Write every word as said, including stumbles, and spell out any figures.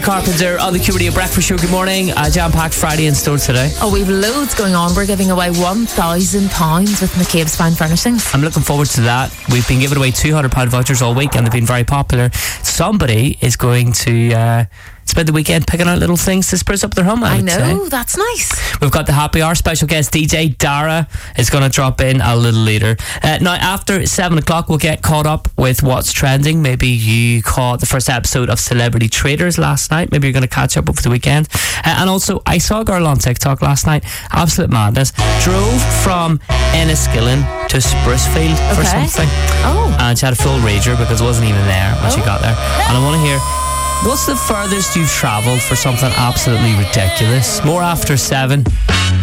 Carpenter on the Q Radio Breakfast Show. Good morning. A jam-packed Friday in store today. Oh, we've loads going on. We're giving away one thousand pounds with McCabe's Fine Furnishings. I'm looking forward to that. We've been giving away two hundred pounds vouchers all week and they've been very popular. Somebody is going to uh, spend the weekend picking out little things to spruce up their home, I, I would know, say. that's nice. We've got the happy hour. Special guest D J Dara is going to drop in a little later. Uh, now, after seven o'clock, we'll get caught up with what's trending. Maybe you caught the first episode of Celebrity Traders last night. Maybe you're going to catch up over the weekend. Uh, and also, I saw a girl on TikTok last night. Absolute madness. Drove from Enniskillen to Sprucefield Okay. for something. Oh. And she had a full rager because it wasn't even there when Oh. she got there. And I want to hear, what's the furthest you've travelled for something absolutely ridiculous? More after seven.